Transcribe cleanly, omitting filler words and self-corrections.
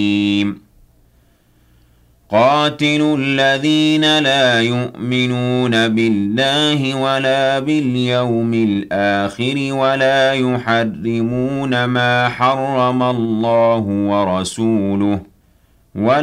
قاتلوا الذين لا يؤمنون بالله ولا باليوم الآخر ولا يحرمون ما حرم الله ورسوله